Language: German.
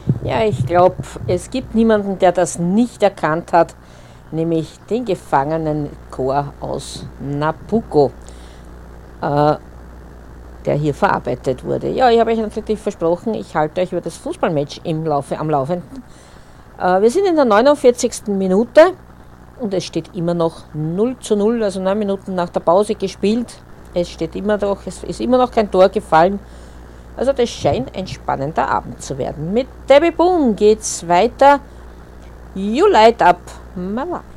Ja, ich glaube, es gibt niemanden, der das nicht erkannt hat, nämlich den Gefangenenchor aus Nabucco, äh, der hier verarbeitet wurde. Ja, ich habe euch natürlich versprochen, ich halte euch über das Fußballmatch am Laufenden. Wir sind in der 49. Minute und es steht immer noch 0:0, also 9 Minuten nach der Pause gespielt. Es ist immer noch kein Tor gefallen. Also das scheint ein spannender Abend zu werden. Mit Debbie Boone geht's weiter. You light up my life.